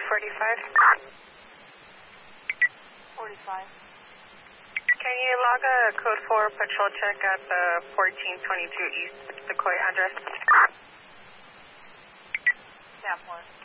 45. 45. Can you log a code 4 patrol check at the 1422 East Sequoia address? Yeah, 4.